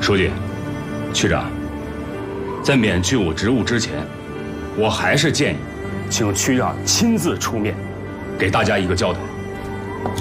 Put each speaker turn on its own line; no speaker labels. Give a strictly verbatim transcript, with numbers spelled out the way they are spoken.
书记、区长，在免去我职务之前，我还是建议，请区长亲自出面，给大家一个交代。